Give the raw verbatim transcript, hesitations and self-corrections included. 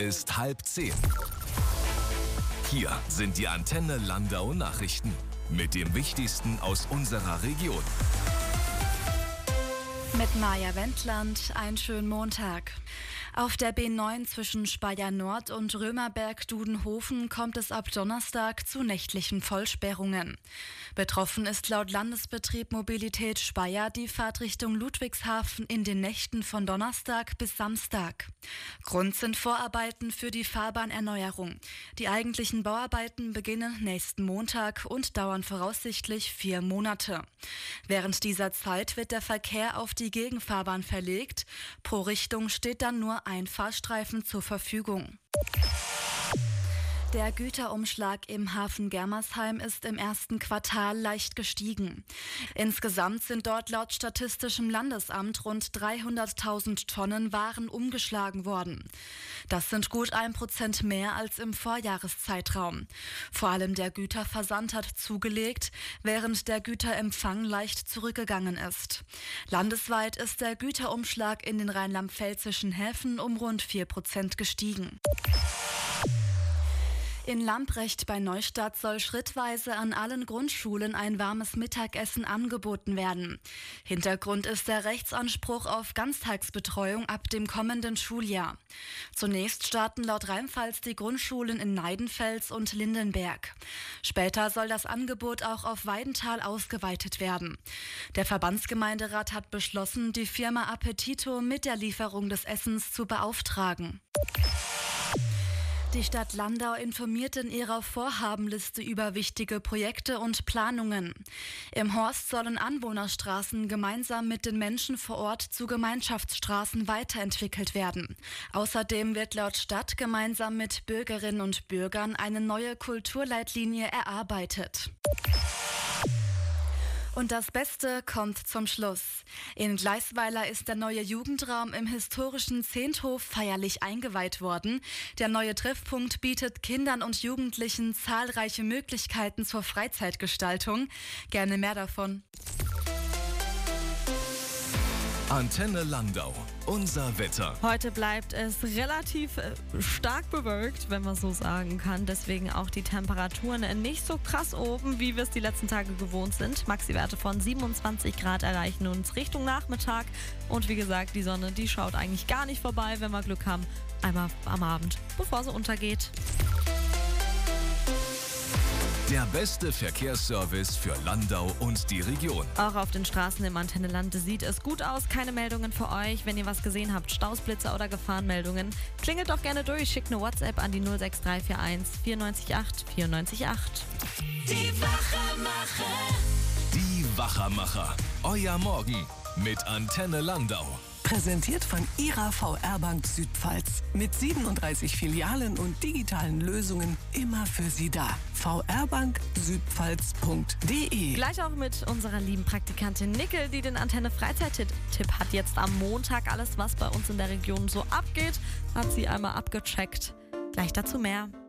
Ist halb zehn. Hier sind die Antenne Landau Nachrichten mit dem Wichtigsten aus unserer Region. Mit Maja Wendland, einen schönen Montag. Auf der B neun zwischen Speyer Nord und Römerberg-Dudenhofen kommt es ab Donnerstag zu nächtlichen Vollsperrungen. Betroffen ist laut Landesbetrieb Mobilität Speyer die Fahrt Richtung Ludwigshafen in den Nächten von Donnerstag bis Samstag. Grund sind Vorarbeiten für die Fahrbahnerneuerung. Die eigentlichen Bauarbeiten beginnen nächsten Montag und dauern voraussichtlich vier Monate. Während dieser Zeit wird der Verkehr auf die Gegenfahrbahn verlegt. Pro Richtung steht dann nur ein Fahrstreifen zur Verfügung. Der Güterumschlag im Hafen Germersheim ist im ersten Quartal leicht gestiegen. Insgesamt sind dort laut Statistischem Landesamt rund dreihunderttausend Tonnen Waren umgeschlagen worden. Das sind gut ein Prozent mehr als im Vorjahreszeitraum. Vor allem der Güterversand hat zugelegt, während der Güterempfang leicht zurückgegangen ist. Landesweit ist der Güterumschlag in den rheinland-pfälzischen Häfen um rund vier Prozent gestiegen. In Lamprecht bei Neustadt soll schrittweise an allen Grundschulen ein warmes Mittagessen angeboten werden. Hintergrund ist der Rechtsanspruch auf Ganztagsbetreuung ab dem kommenden Schuljahr. Zunächst starten laut Rheinpfalz die Grundschulen in Neidenfels und Lindenberg. Später soll das Angebot auch auf Weidenthal ausgeweitet werden. Der Verbandsgemeinderat hat beschlossen, die Firma Appetito mit der Lieferung des Essens zu beauftragen. Die Stadt Landau informiert in ihrer Vorhabenliste über wichtige Projekte und Planungen. Im Horst sollen Anwohnerstraßen gemeinsam mit den Menschen vor Ort zu Gemeinschaftsstraßen weiterentwickelt werden. Außerdem wird laut Stadt gemeinsam mit Bürgerinnen und Bürgern eine neue Kulturleitlinie erarbeitet. Und das Beste kommt zum Schluss. In Gleisweiler ist der neue Jugendraum im historischen Zehnthof feierlich eingeweiht worden. Der neue Treffpunkt bietet Kindern und Jugendlichen zahlreiche Möglichkeiten zur Freizeitgestaltung. Gerne mehr davon. Antenne Landau, unser Wetter. Heute bleibt es relativ äh, stark bewölkt, wenn man so sagen kann. Deswegen auch die Temperaturen nicht so krass oben, wie wir es die letzten Tage gewohnt sind. Maxi-Werte von siebenundzwanzig Grad erreichen uns Richtung Nachmittag. Und wie gesagt, die Sonne, die schaut eigentlich gar nicht vorbei, wenn wir Glück haben. Einmal am Abend, bevor sie untergeht. Der beste Verkehrsservice für Landau und die Region. Auch auf den Straßen im Antenneland sieht es gut aus. Keine Meldungen für euch. Wenn ihr was gesehen habt, Stausblitzer oder Gefahrenmeldungen, klingelt doch gerne durch. Schickt eine WhatsApp an die null sechs drei vier eins vier neun acht vier neun acht. Die Wachermacher. Die Wachermacher. Euer Morgen mit Antenne Landau. Präsentiert von Ihrer V R Bank Südpfalz. Mit siebenunddreißig Filialen und digitalen Lösungen immer für Sie da. v r bank südpfalz punkt d e. Gleich auch mit unserer lieben Praktikantin Nickel, die den Antenne-Freizeit-Tipp hat. Jetzt am Montag alles, was bei uns in der Region so abgeht, hat sie einmal abgecheckt. Gleich dazu mehr.